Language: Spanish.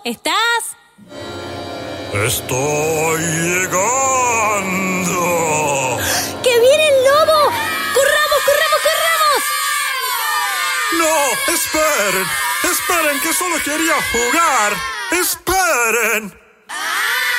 ¿Estás? ¡Estoy llegando! ¡Que viene el lobo! ¡Corramos, corramos, corramos! ¡No! ¡Esperen! ¡Esperen, que solo quería jugar! ¡Esperen!